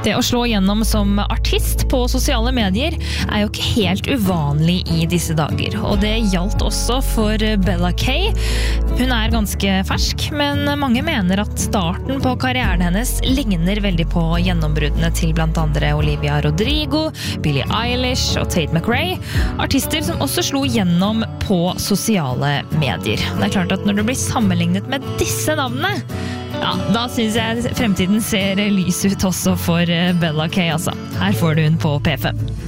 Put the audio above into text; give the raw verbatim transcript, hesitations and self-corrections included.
Det å slå gjennom som artist på sosiale medier er jo ikke helt uvanlig i disse dager, og det gjaldt også for Bella Kay. Hun er ganske fersk, men mange mener at starten på karrieren hennes ligner veldig på gjennombruddene til blant andre Olivia Rodrigo, Billie Eilish og Tate McRae, artister som også slo gjennom på sosiale medier. Det er klart at når det blir sammenlignet med disse navnene, ja, da synes jeg fremtiden ser lys ut også for Bella Kay, altså. Her får du hun på P fem.